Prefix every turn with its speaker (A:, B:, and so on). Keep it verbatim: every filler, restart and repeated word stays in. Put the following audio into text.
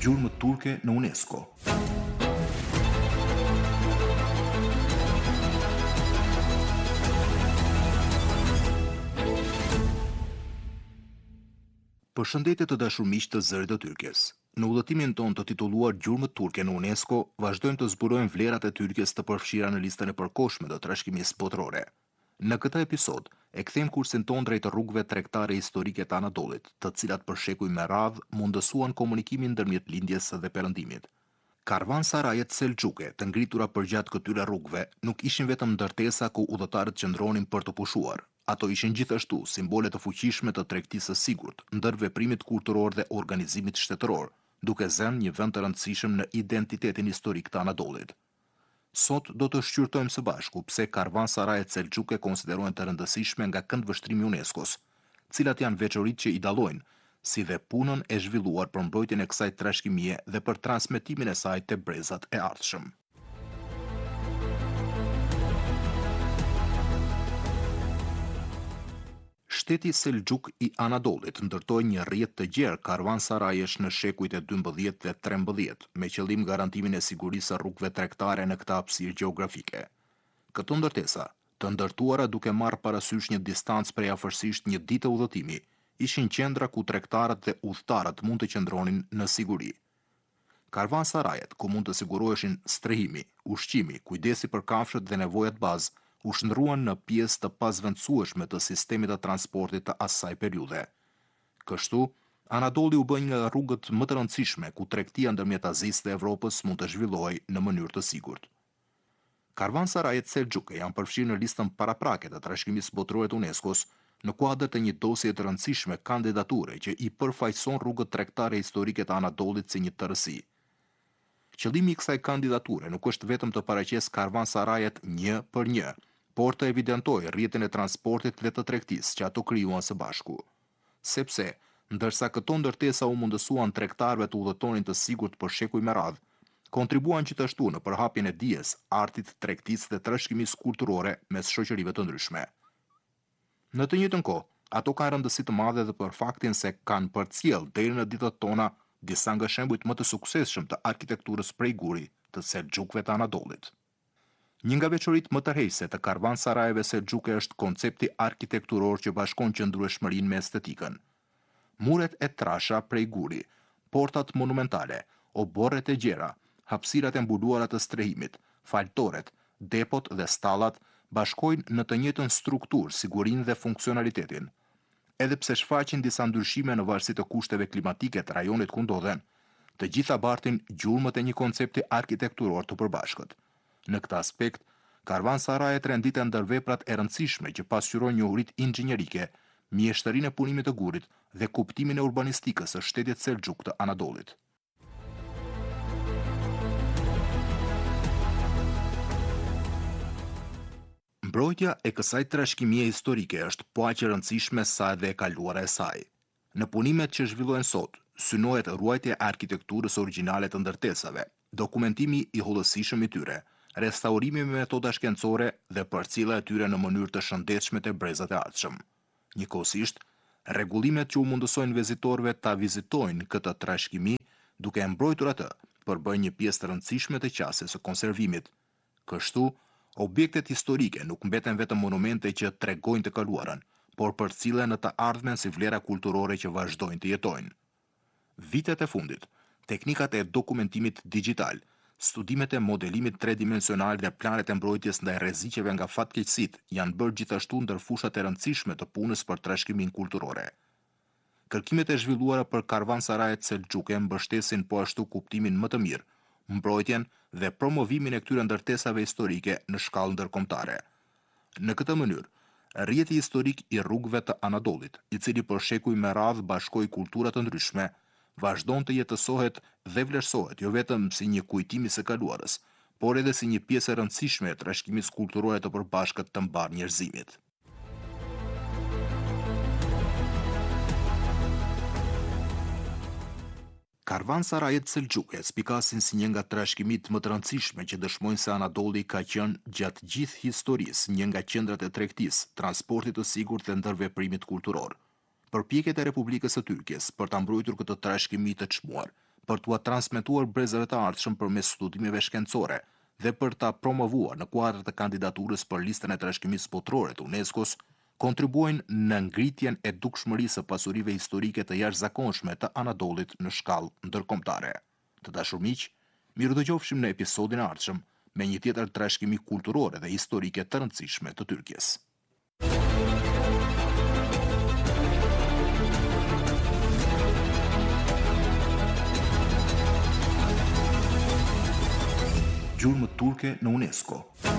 A: Gjurmët turke në UNESCO. Përshëndetje të dashur miq të Zërit të Tyrkes. Në udhëtimin tonë të titulluar Gjurmët turke në UNESCO, vazhdojmë të zbulojmë vlerat e Tyrkes të përfshira në listën e përkohshme të trashëgimisë botërore. Në këtë episod, e kthejmë kursin tonë drejt rrugëve tregtare historike të Anadollit, të cilat për shekuj me radhë mundësuan komunikimin ndërmjet lindjes dhe perëndimit. Karavansarajet selxhuke, të ngritura përgjatë këtyre rrugëve, nuk ishin vetëm ndërtesa ku udhëtarët qëndronin për të pushuar. Ato ishin gjithashtu simbole të fuqishme të tregtisë së sigurt, ndër veprimit kulturor dhe organizimit shtetëror, duke zënë një vend të rëndësishëm në identitetin historik të Anadollit. Sot do të shqyrtojmë së bashku pse karavansarajet selxhuke konsiderohen të rëndësishme nga këndvështrimi i UNESCO-s, cilat janë veçoritë që i dallojnë, si dhe punën e zhvilluar për mbrojtjen e kësaj trashëgimie dhe për transmetimin e saj te brezat e ardhshëm. Shteti Selxhuk i Anadollit ndërtoi një rrjet të gjerë karavansarajesh në shekujt e dymbëdhjetë dhe trembëdhjetë, me qëllim garantimin e sigurisë së rrugëve tregtare në këtë hapësirë gjeografike. Këto ndërtesa, të ndërtuara duke marrë parasysh një distancë prej afërsisht një dite udhëtimi, ishin qendra ku tregtarët dhe udhëtarët mund të qëndronin në siguri. Karavansarajet, ku mund të siguroheshin strehimi, ushqimi, kujdesi për kafshët dhe nevojat bazë, u shndruan në pjesë të pazvendësueshme të sistemit të transportit të asaj periudhe. Kështu, Anadolli u bë një nga rrugët më të rëndësishme ku tregtia ndërmjet Azisë dhe Evropës mund të zhvillohej në mënyrë të sigurt. Karavansarajet selxhuke janë përfshirë në listën paraprake të trashëgimisë botërore të UNESCO-s në kuadër të një dosje të rëndësishme kandidature që i përfaqëson rrugët tregtare historike të Anadollit si një tërësi. Qëllimi i kësaj kandidature nuk është vetëm të paraqesë karavansarajet një për një, por të evidentojë rrjetin e transportit dhe të tregtisë që ato krijuan së bashku. Sepse, ndërsa këto ndërtesa u mundësuan tregtarëve të udhëtonin të sigurt për shekuj me radhë, kontribuan gjithashtu në përhapjen e dijes, artit, tregtisë dhe trashëgimisë kulturore mes shoqërive të ndryshme. Në të njëjtën kohë, ato kanë rëndësi të madhe edhe për faktin se kanë përcjell deri në ditët tona disa nga shembujt më të suksesshëm të arkitekturës prej guri të selxhukëve të Anadollit. Një nga veçoritë më tërheqëse të karavansarajeve selxhuke është koncepti arkitekturor që bashkon qëndrueshmërinë me estetikën. Muret e trasha prej guri, portat monumentale, oborret e gjera, hapësirat e mbuluara të strehimit, faltoret, depot dhe stallat bashkojnë në të njëjtën strukturë sigurinë dhe funksionalitetin. Edhe pse shfaqin disa ndryshime në varësi të kushteve klimatike të rajonit ku ndodhen, të gjitha bartin gjurmët e një koncepti arkitekturor të përbashkët. Në këtë aspekt, karavansarajet renditen ndër veprat e rëndësishme që pasqyrojnë njohuritë inxhinierike, mjeshtërinë e punimit të gurit dhe kuptimin e urbanistikës së shtetit selxhuk të Anadollit. Mbrojtja e kësaj trashëgimie historike është po aq e rëndësishme sa edhe e kaluara e saj. Në punimet që zhvillohen sot, synohet ruajtja e arkitekturës origjinale të ndërtesave, dokumentimi i hollësishëm i tyre, restaurimi me metoda shkencore dhe përcjellja e tyre në mënyrë të shëndetshme te brezat e ardhshëm. Njëkohësisht, rregullimet që u mundësojnë vizitorëve ta vizitojnë këtë trashëgimi duke e mbrojtur atë, përbëjnë një pjesë të rëndësishme të qasjes së konservimit. Kështu, objektet historike nuk mbeten vetëm monumente që tregojnë të kaluarën, por përcillen në të ardhmen si vlera kulturore që vazhdojnë të jetojnë. Vitet e fundit, teknikat e dokumentimit digjital, studimet e modelimit tredimensional dhe planet e mbrojtjes ndaj rreziqeve nga fatkeqësitë janë bërë gjithashtu ndër fushat e rëndësishme të punës për trashëgimin kulturore. Kërkimet e zhvilluara për karavansarajet selxhuke mbështesin po ashtu kuptimin më të mirë, mbrojtjen dhe promovimin e këtyre ndërtesave historike në shkallë ndërkombëtare. Në këtë mënyrë, rrjeti historik i rrugëve të Anadollit, i cili për shekuj me radhë bashkoi kultura të ndryshme, vazhdon të jetësohet dhe vlerësohet jo vetëm si një kujtim i së kaluarës, por edhe si një pjesë e rëndësishme e trashëgimisë kulturore të përbashkët të mbar njerëzimit. Karavansarajet selxhuke spikasin si një nga trashëgimitë më të rëndësishme që dëshmojnë se Anadolli ka qenë gjatë gjithë historisë një nga qendrat e tregtisë, transportit të sigurt dhe ndërveprimit kulturor. Përpjekjet e Republikës së Tyrkisë për ta mbrojtur këtë trashëgimi të çmuar për t'ua transmetuar brezëve të ardhshëm përmes studimeve shkencore dhe për ta promovuar në kuadër të kandidaturës për listën e trashëgimisë botërore të UNESCO-s, kontribuojnë në ngritjen e dukshmërisë së pasurive historike të jashtëzakonshme të Anadollit në shkallë ndërkombëtare. Të dashur miq, miru dëgjofshim në episodin e ardhshëm me një tjetër trashëgimi kulturore dhe historike të rëndësishme të Tyrkisë. Gjurmët turke në UNESCO.